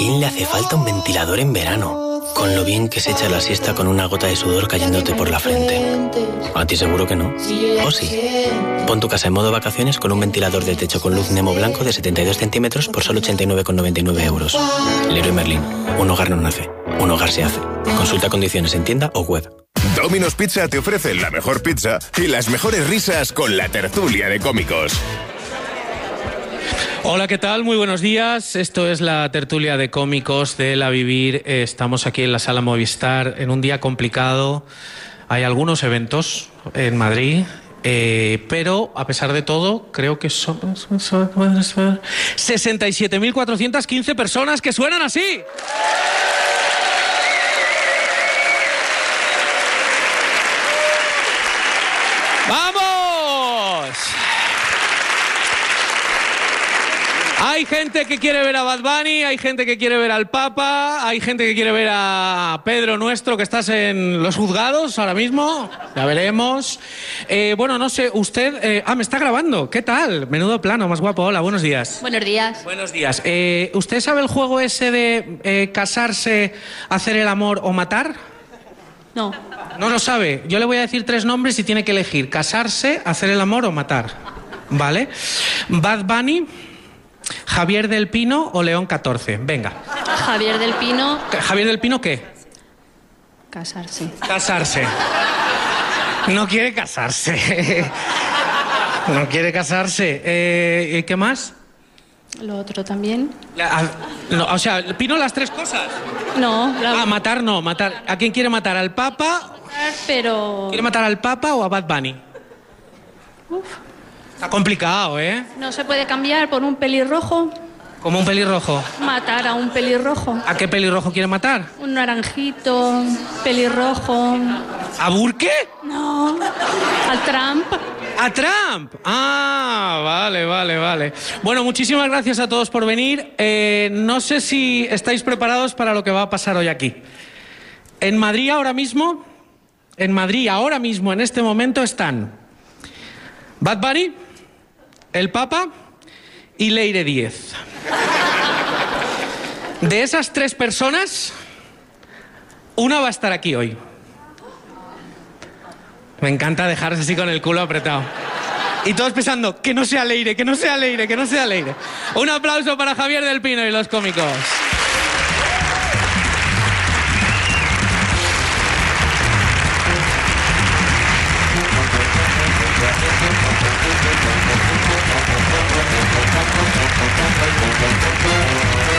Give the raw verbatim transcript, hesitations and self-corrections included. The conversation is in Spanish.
¿Quién le hace falta un ventilador en verano? Con lo bien que se echa la siesta con una gota de sudor cayéndote por la frente. A ti seguro que no. ¿O sí? Pon tu casa en modo vacaciones con un ventilador de techo con luz Nemo blanco de setenta y dos centímetros por solo ochenta y nueve con noventa y nueve euros. Leroy Merlin. Un hogar no nace. Un hogar se hace. Consulta condiciones en tienda o web. Domino's Pizza te ofrece la mejor pizza y las mejores risas con la tertulia de cómicos. Hola, ¿qué tal? Muy buenos días. Esto es la tertulia de cómicos de La Vivir. Estamos aquí en la sala Movistar en un día complicado. Hay algunos eventos en Madrid, eh, pero a pesar de todo, creo que son sesenta y siete mil cuatrocientas quince personas que suenan así. ¡Vamos! Hay gente que quiere ver a Bad Bunny, hay gente que quiere ver al Papa, hay gente que quiere ver a Pedro Nuestro, que estás en los juzgados ahora mismo. Ya veremos. Eh, bueno, no sé, usted... Eh, ah, me está grabando. ¿Qué tal? Menudo plano, más guapo. Hola, buenos días. Buenos días. Buenos días. Eh, ¿Usted sabe el juego ese de eh, casarse, hacer el amor o matar? No. No lo sabe. Yo le voy a decir tres nombres y tiene que elegir casarse, hacer el amor o matar. ¿Vale? Bad Bunny, Javier del Pino o León catorce. Venga. Javier del Pino. ¿Javier del Pino qué? Casarse. Casarse. No quiere casarse. No quiere casarse. Eh, ¿Qué más? Lo otro también. La, no, o sea, ¿Pino las tres cosas? No. La... Ah, matar no. Matar. ¿A quién quiere matar? ¿Al Papa? Pero... ¿Quiere matar al Papa o a Bad Bunny? Uf. Está complicado, ¿eh? ¿No se puede cambiar por un pelirrojo? ¿Como un pelirrojo? Matar a un pelirrojo. ¿A qué pelirrojo quiere matar? Un naranjito, pelirrojo. ¿A Burke? No. ¿Al Trump? ¿A Trump? Ah, vale, vale, vale. Bueno, muchísimas gracias a todos por venir. Eh, no sé si estáis preparados para lo que va a pasar hoy aquí. En Madrid ahora mismo, en Madrid ahora mismo, en este momento, están Bad Bunny, el Papa y Leire Díez. De esas tres personas, una va a estar aquí hoy. Me encanta dejarse así con el culo apretado. Y todos pensando, que no sea Leire, que no sea Leire, que no sea Leire. Un aplauso para Javier del Pino y los cómicos.